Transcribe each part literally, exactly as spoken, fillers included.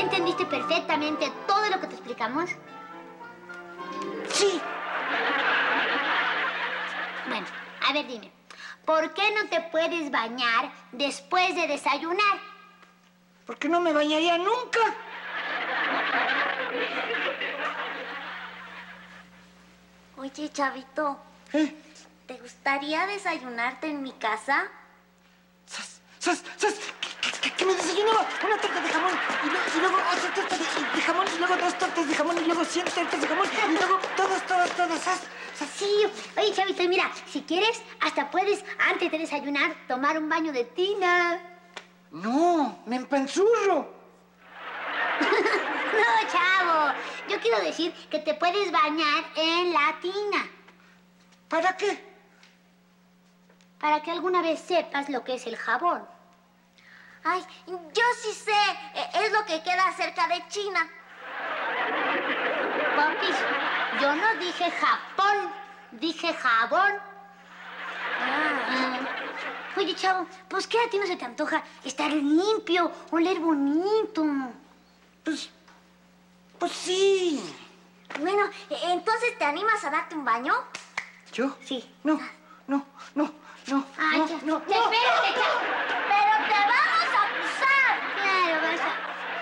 entendiste perfectamente todo lo que te explicamos? Sí. Bueno, a ver, dime. ¿Por qué no te puedes bañar después de desayunar? Porque no me bañaría nunca. Oye, Chavito, ¿Eh? ¿te gustaría desayunarte en mi casa? ¡Sas! ¡Sas! ¡Sas! ¿Qué, qué, qué me desayunaba? Una torta de jamón, y, lo, y luego otra torta de, de jamón, y luego dos tortas de jamón, y luego cien tortas de jamón, y luego todas, todas, todas, ¡sas! ¡Sas! Sí, oye, Chavito, mira, si quieres, hasta puedes, antes de desayunar, tomar un baño de tina. No, me empanzurro. No, chavo, yo quiero decir que te puedes bañar en la tina. ¿Para qué? Para que alguna vez sepas lo que es el jabón. Ay, yo sí sé. Es lo que queda cerca de China. Popis, yo no dije Japón, dije jabón. Ah. Oye, chavo, pues ¿qué a ti no se te antoja estar limpio, oler bonito? Pues, pues sí. Bueno, ¿entonces te animas a darte un baño? ¿Yo? Sí. No, no, no, no, Ay, no, ya. no, Ya, no. espérate, chavo. ¡Pero te vamos a acusar! Claro, vas a...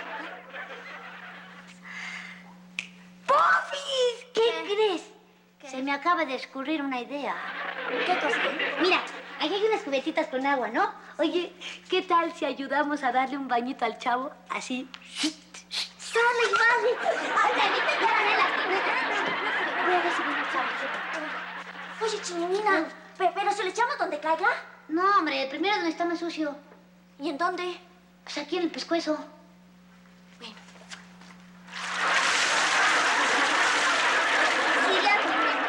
¡Popis! ¿Qué, ¿Qué? crees? ¿Qué? Se me acaba de escurrir una idea. ¿Qué cosa? Mira, aquí hay unas cubetitas con agua, ¿no? Oye, ¿qué tal si ayudamos a darle un bañito al chavo? Así. ¡Sale, vale! ¡Ay, a mí te quedan en las Voy a ver si viene el chavo. Oye, Chininina, pe- ¿pero se le echamos donde caiga? No, hombre, primero donde está más sucio. ¿Y en dónde? Pues aquí en el pescuezo. Bueno. Sigue a tu mente.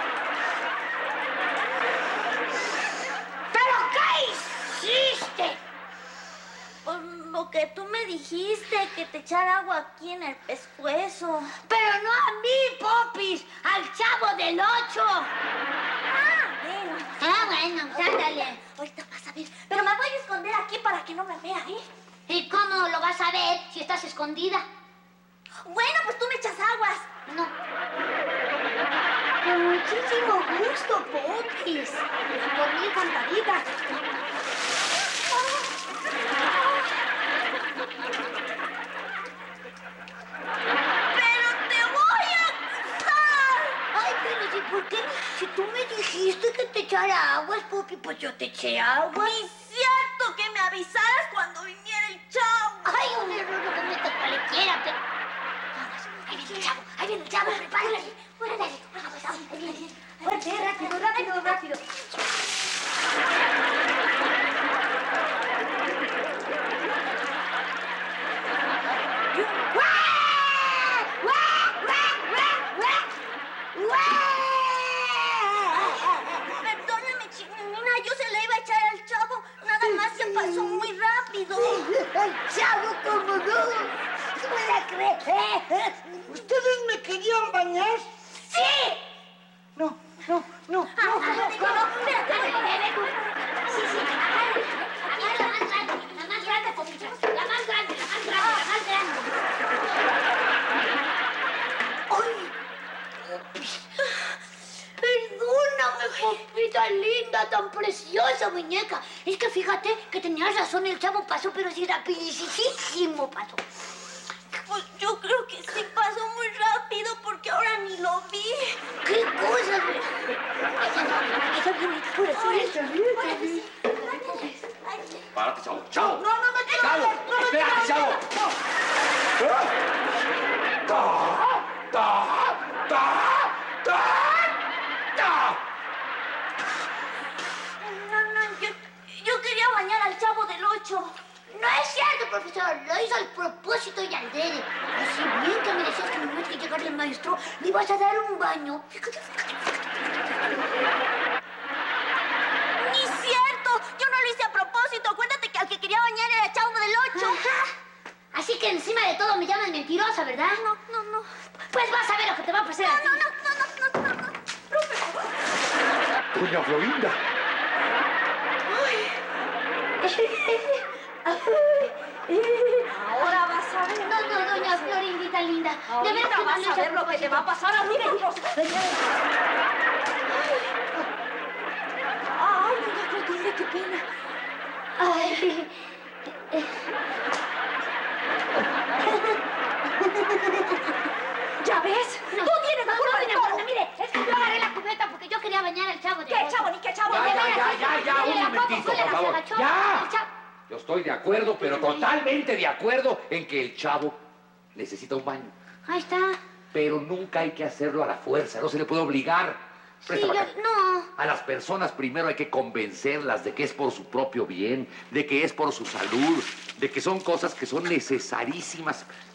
¿Pero qué hiciste? Por lo que tú me dijiste, que te echara agua aquí en el pescuezo. Pero no a mí, Popis, al chavo del ocho. Ah, bueno. Ah, bueno, ándale. Ahorita vas a ver. Pero me voy a esconder aquí para que no me vea, ¿eh? ¿Y cómo lo vas a ver si estás escondida? Bueno, pues tú me echas aguas. No. Con muchísimo gusto, Popis. Por mí encantadita. ¡Pero te voy a acusar! Ay, pero ¿y por qué? Si tú me dijiste que te echara aguas, Popi, pues yo te eché agua. Ni cierto que me avisaras cuando viniera el chavo. Ay, un error lo que me toca cualquiera, pero... Vamos, ahí viene el chavo, ahí viene el chavo, prepárate. Órale, vamos, vamos, ahí viene. Fuerte, rápido, rápido, rápido. Perdóname, Chininina, yo se la iba a echar al chavo. Nada más se pasó muy rápido. ¡Ay, chavo, cómo no! ¡No me la crees! ¿Ustedes me querían bañar? ¡Sí! No, no, no, Ah, no, ah, no. espérate, espérate. Sí, sí, agárrala. Agárrala la más grande, la más grande, Popita. La más grande, la más grande, la más grande. ¡Ay! Popis. Perdóname, Popita linda, tan preciosa muñeca. Es que fíjate que tenías razón, el chavo pasó, pero sí rapidísimo pasó. Pues yo creo que sí pasó muy rápido porque ahora ni lo vi. ¿Qué cosa, güey? Ella no, ella viene. Ahora sí, ahora sí. Párate, chavo. ¡Chavo! No, no me quiero ¡Chavo! bañar, no me quiero ¡Espérate, chavo! ¡Ta! ¡Ta! ¡Ta! ¡Ta! ¡Ta! No, no, yo, yo quería bañar al chavo del ocho. No es cierto, profesor. Lo hizo al propósito y al dede. Así bien que me decías que no que llegar el maestro, le ibas a dar un baño. Fíjate, fíjate, fíjate. ¡Ni cierto! Yo no lo hice a propósito. Acuérdate que al que quería bañar era el chavo del ocho. Ajá. Así que encima de todo me llamas mentirosa, ¿verdad? No, no, no. Pues vas a ver lo que te va a pasar a ti. No, no, no, no, no, no, no. Doña Florinda. Ahora vas a ver. No, no, doña chiquita linda. De veras Ahorita que vas no a lo hice ver lo que te va a pasar a ti, Rosa. Ay, doña Clotilde, qué pena. Ay. ¿Ya ves? No, Tú tienes la no, culpa no, de doña todo. Flor, mire, es que yo agarré la cubeta porque yo quería bañar al chavo de ¿Qué chavo ni qué chavo? Ya, De ya, veras, ya, ¿eh? ya, ya, Mire, un ¿a poco momentito, fue la por favor. agachó? ¡Ya! El chavo- Yo estoy de acuerdo, pero totalmente de acuerdo en que el chavo necesita un baño. Ahí está. Pero nunca hay que hacerlo a la fuerza, no se le puede obligar. Sí, Préstame yo... acá. No. A las personas primero hay que convencerlas de que es por su propio bien, de que es por su salud, de que son cosas que son necesarísimas.